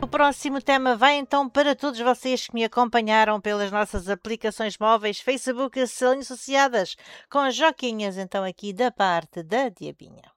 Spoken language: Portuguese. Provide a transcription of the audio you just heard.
O próximo tema vai então para todos vocês que me acompanharam pelas nossas aplicações móveis, Facebook e Associadas, com joquinhas então aqui da parte da Diabinha.